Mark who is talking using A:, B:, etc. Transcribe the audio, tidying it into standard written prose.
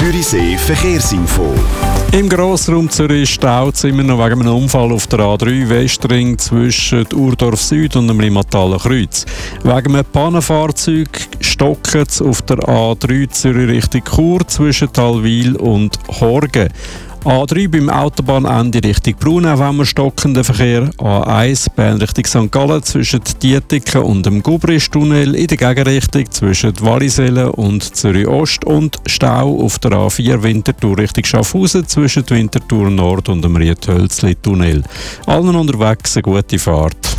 A: Zürichsee Verkehrsinfo.
B: Im Grossraum Zürich staut es immer noch wegen einem Unfall auf der A3 Westring zwischen Urdorf Süd und dem Limataler Kreuz. Wegen einem Pannenfahrzeug stockt es auf der A3 Zürich Richtung Chur zwischen Talwil und Horgen. A3 beim Autobahnende Richtung Braunau haben wir stockenden Verkehr. A1 Bern Richtung St. Gallen zwischen Dietiken und dem Gubristunnel in der Gegenrichtung zwischen Wallisellen und Zürich Ost und Stau auf der A4 Winterthur Richtung Schaffhausen zwischen Winterthur Nord und dem Riethölzli-Tunnel. Allen unterwegs eine gute Fahrt.